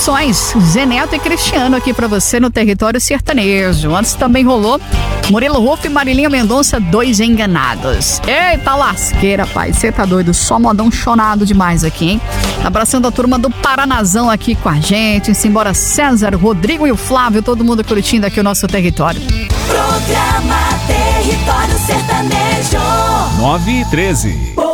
opções, Zé Neto e Cristiano aqui pra você no Território Sertanejo. Antes também rolou Murilo Rufo e Marilinha Mendonça, Dois Enganados. Eita lasqueira, pai, você tá doido, só modão chonado demais aqui, hein? Abraçando a turma do Paranazão aqui com a gente, simbora César, Rodrigo e o Flávio, todo mundo curtindo aqui o nosso território. Programa Território Sertanejo 9:13.